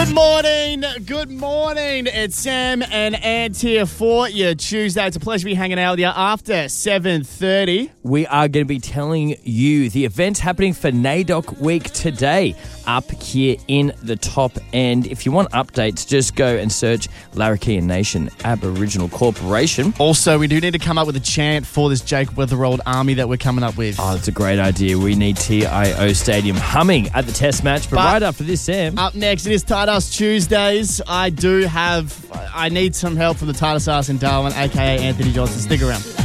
Good morning. It's Sam and Ant here for you Tuesday. It's a pleasure to be hanging out with you after 7:30. We are going to be telling you the events happening for NAIDOC Week today up here in the top end. If you want updates, just go and search Larrakia Nation Aboriginal Corporation. Also, we do need to come up with a chant for this Jake Weatherold army that we're coming up with. Oh, that's a great idea. We need TIO Stadium humming at the test match. But right after this, Sam. Up next, it is Tight Ass Tuesdays. I need some help from the tightest ass in Darwin, a.k.a. Anthony Johnson. Stick around.